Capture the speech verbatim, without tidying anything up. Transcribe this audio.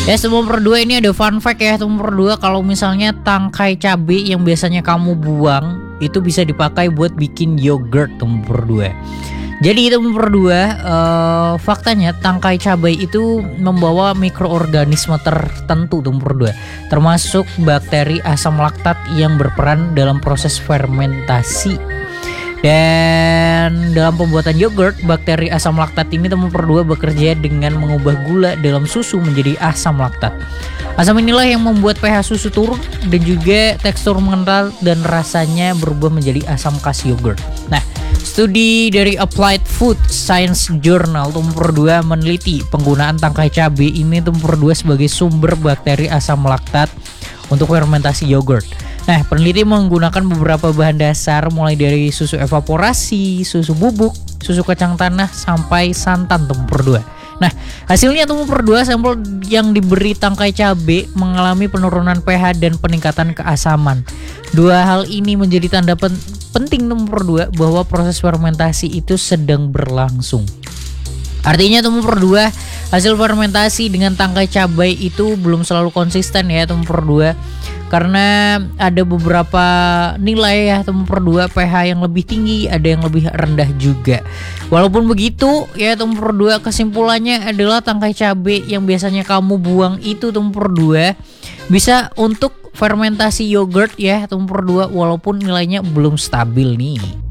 Ya teman berdua, ini ada fun fact ya teman berdua, kalau misalnya tangkai cabai yang biasanya kamu buang itu bisa dipakai buat bikin yogurt teman berdua. Jadi teman berdua, uh, faktanya tangkai cabai itu membawa mikroorganisme tertentu teman berdua, termasuk bakteri asam laktat yang berperan dalam proses fermentasi. Dan dalam pembuatan yogurt, bakteri asam laktat ini teman berdua bekerja dengan mengubah gula dalam susu menjadi asam laktat. Asam inilah yang membuat pH susu turun dan juga tekstur mengental dan rasanya berubah menjadi asam khas yogurt. Nah, studi dari Applied Food Science Journal teman berdua meneliti penggunaan tangkai cabai ini teman berdua sebagai sumber bakteri asam laktat untuk fermentasi yogurt. Nah, peneliti menggunakan beberapa bahan dasar mulai dari susu evaporasi, susu bubuk, susu kacang tanah, sampai santan teman berdua. Nah, hasilnya teman berdua, sampel yang diberi tangkai cabai mengalami penurunan pH dan peningkatan keasaman. Dua hal ini menjadi tanda pen penting teman berdua bahwa proses fermentasi itu sedang berlangsung. Artinya teman berdua, hasil fermentasi dengan tangkai cabai itu belum selalu konsisten ya teman berdua, karena ada beberapa nilai ya teman berdua, pH yang lebih tinggi, ada yang lebih rendah juga. Walaupun begitu ya teman berdua, kesimpulannya adalah tangkai cabai yang biasanya kamu buang itu teman berdua bisa untuk fermentasi yogurt ya teman berdua, walaupun nilainya belum stabil nih.